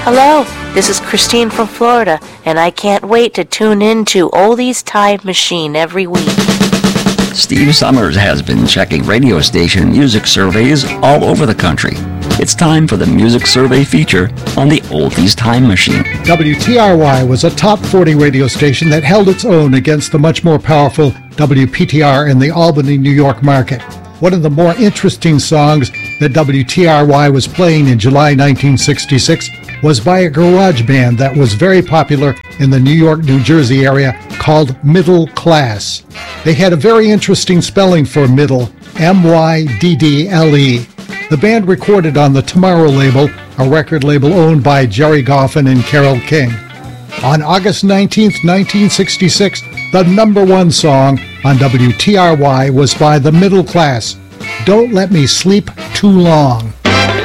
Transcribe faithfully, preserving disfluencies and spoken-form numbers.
Hello, this is Christine from Florida, and I can't wait to tune in to Oldies Time Machine every week. Steve Summers has been checking radio station music surveys all over the country. It's time for the music survey feature on the Oldies Time Machine. W T R Y was a top forty radio station that held its own against the much more powerful W P T R in the Albany, New York market. One of the more interesting songs that W T R Y was playing in July nineteen sixty-six was by a garage band that was very popular in the New York, New Jersey area called Middle Class. They had a very interesting spelling for middle, M Y D D L E. The band recorded on the Tomorrow label, a record label owned by Jerry Goffin and Carole King. On August nineteenth, nineteen sixty-six, the number one song on W T R Y was by the Middle Class, Don't Let Me Sleep Too Long.